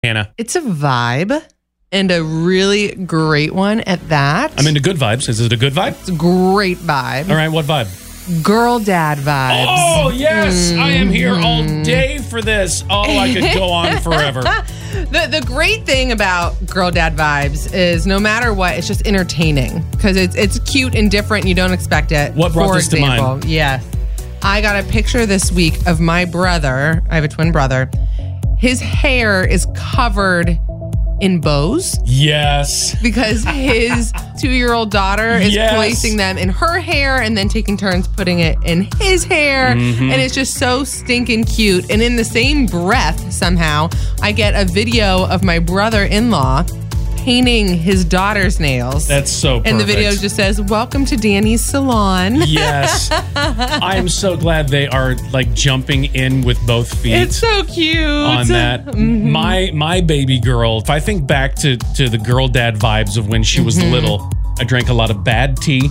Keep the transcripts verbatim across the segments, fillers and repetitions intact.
Hannah? It's a vibe, and a really great one at that. I'm into good vibes. Is it a good vibe? It's a great vibe. All right, what vibe? Girl dad vibes. Oh, yes. Mm-hmm. I am here all day for this. Oh, I could go on forever. The the great thing about girl dad vibes is no matter what, it's just entertaining because it's it's cute and different. And you don't expect it. What brought For this example, to mind? Yes. I got a picture this week of my brother. I have a twin brother. His hair is covered in bows. Yes. Because his two-year-old daughter is yes. placing them in her hair and then taking turns putting it in his hair. Mm-hmm. And it's just so stinking cute. And in the same breath, somehow, I get a video of my brother-in-law painting his daughter's nails. That's so perfect. And the video just says, "Welcome to Danny's salon." Yes. I am so glad they are like jumping in with both feet. It's so cute. On that. Mm-hmm. My my baby girl, if I think back to, to the girl dad vibes of when she was mm-hmm. little, I drank a lot of bad tea.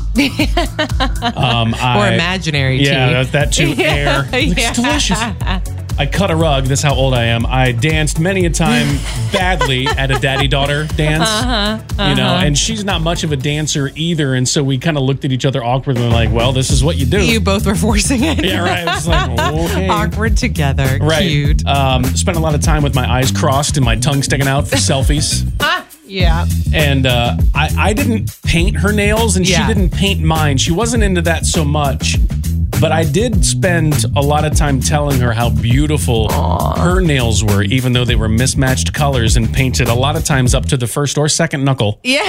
um, I, or imaginary tea. Yeah, that too. Air. It's yeah. delicious. I cut a rug. That's how old I am. I danced many a time badly at a daddy-daughter dance. Uh-huh, uh-huh. You know, and she's not much of a dancer either. And so we kind of looked at each other awkwardly like, well, this is what you do. You both were forcing it. Yeah, right. It's like, okay. Awkward together. Right. Cute. Um, spent a lot of time with my eyes crossed and my tongue sticking out for selfies. Ah, yeah. And uh, I, I didn't paint her nails and yeah. she didn't paint mine. She wasn't into that so much. But I did spend a lot of time telling her how beautiful Aww. her nails were, even though they were mismatched colors and painted a lot of times up to the first or second knuckle. Yeah.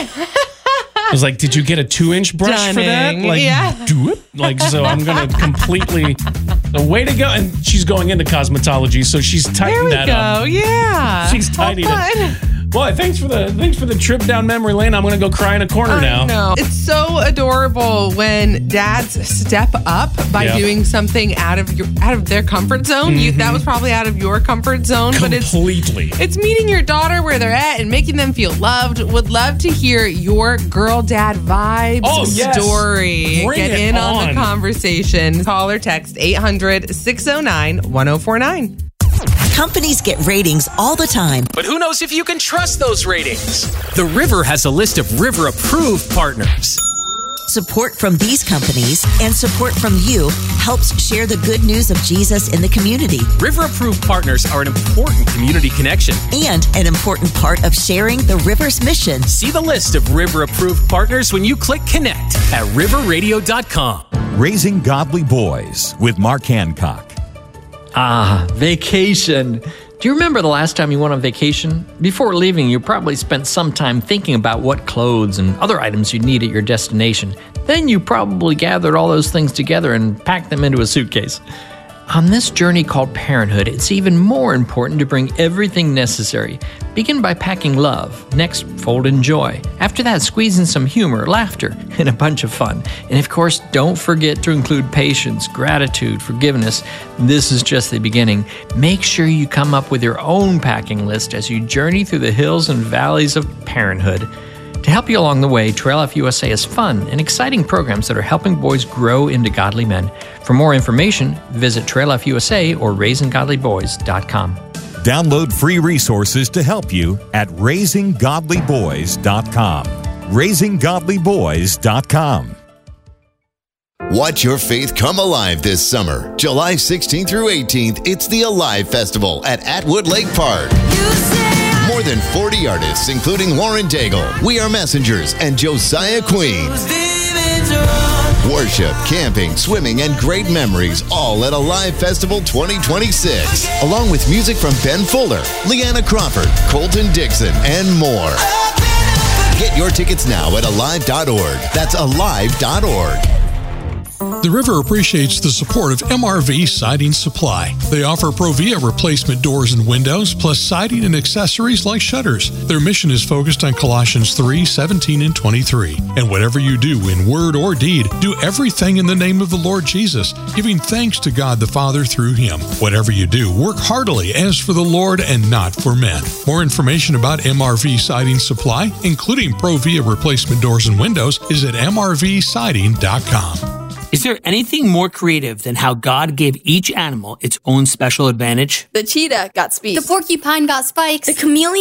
I was like, did you get a two-inch brush Stunning. for that? Like, yeah. do it. Like, so I'm going to completely... The way to go. And she's going into cosmetology, so she's tightened that go. up. There we go. Yeah. She's tidied it. Boy, thanks for the thanks for the trip down memory lane. I'm going to go cry in a corner I now. know. It's so adorable when dads step up by yeah. doing something out of your out of their comfort zone. Mm-hmm. You, that was probably out of your comfort zone, completely. But it's it's meeting your daughter where they're at and making them feel loved. Would love to hear your girl dad vibes oh, yes. story. Bring Get it in on. on the conversation. Call or text eight hundred, six oh nine, one oh four nine. Companies get ratings all the time. But who knows if you can trust those ratings? The River has a list of River-approved partners. Support from these companies and support from you helps share the good news of Jesus in the community. River-approved partners are an important community connection. And an important part of sharing the River's mission. See the list of River-approved partners when you click connect at river radio dot com. Raising Godly Boys with Mark Hancock. Ah, vacation. Do you remember the last time you went on vacation? Before leaving, you probably spent some time thinking about what clothes and other items you'd need at your destination. Then you probably gathered all those things together and packed them into a suitcase. On this journey called parenthood, it's even more important to bring everything necessary. Begin by packing love. Next, fold in joy. After that, squeeze in some humor, laughter, and a bunch of fun. And of course, don't forget to include patience, gratitude, forgiveness. This is just the beginning. Make sure you come up with your own packing list as you journey through the hills and valleys of parenthood. To help you along the way, Trail Life U S A has fun and exciting programs that are helping boys grow into godly men. For more information, visit Trail Life U S A or raising godly boys dot com. Download free resources to help you at raising godly boys dot com. raising godly boys dot com. Watch your faith come alive this summer. July sixteenth through eighteenth, it's the Alive Festival at Atwood Lake Park. More than forty artists, including Lauren Daigle, We Are Messengers, and Josiah Queen. Worship, camping, swimming, and great memories, all at Alive Festival twenty twenty-six. Along with music from Ben Fuller, Leanna Crawford, Colton Dixon, and more. Get your tickets now at alive dot org. That's alive dot org. The River appreciates the support of M R V Siding Supply. They offer Provia replacement doors and windows, plus siding and accessories like shutters. Their mission is focused on Colossians three, seventeen, and twenty-three. And whatever you do in word or deed, do everything in the name of the Lord Jesus, giving thanks to God the Father through Him. Whatever you do, work heartily as for the Lord and not for men. More information about M R V Siding Supply, including Provia replacement doors and windows, is at m r v siding dot com. Is there anything more creative than how God gave each animal its own special advantage? The cheetah got speed. The porcupine got spikes. The chameleon